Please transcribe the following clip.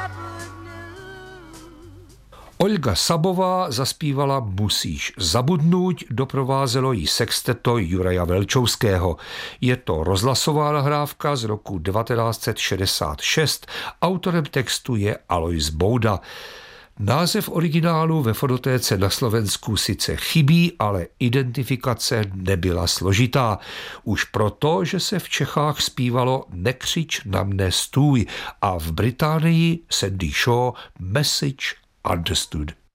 Olga Sabová zaspívala Musíš zabudnúť, doprovázelo jí sexteto Juraja Velčovského. Je to rozhlasová nahrávka z roku 1966, autorem textu je Alois Bouda. Název originálu ve fonotéce na Slovensku sice chybí, ale identifikace nebyla složitá. Už proto, že se v Čechách zpívalo Nekřič na mne stůj a v Británii Sandy Shaw Message Understood.